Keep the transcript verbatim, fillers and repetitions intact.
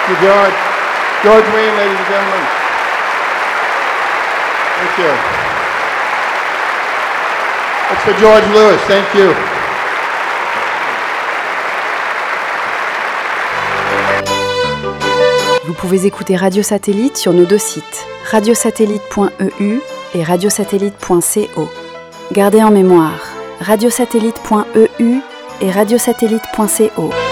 you, George. George Wein, ladies and gentlemen. Thank you. That's for George Lewis. Thank you. Vous pouvez écouter Radio Satellite sur nos deux sites, radiosatellite point e u et radiosatellite point co. Gardez en mémoire, radiosatellite point e u et radiosatellite point co.